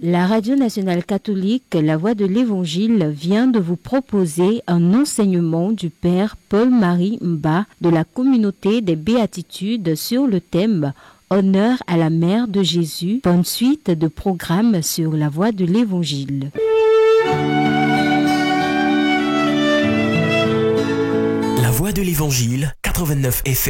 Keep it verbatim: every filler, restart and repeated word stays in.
La Radio nationale catholique, la Voix de l'Évangile, vient de vous proposer un enseignement du Père Paul-Marie Mba de la communauté des Béatitudes sur le thème Honneur à la Mère de Jésus, pour une suite de programmes sur la Voix de l'Évangile. La Voix de l'Évangile, quatre-vingt-neuf F M.